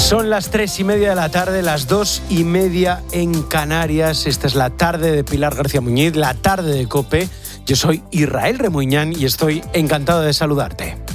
Son las 3:30 de la tarde, las 2:30 en Canarias. Esta es la tarde de Pilar García Muñiz, la tarde de COPE. Yo soy Israel Remuñán y estoy encantado de saludarte.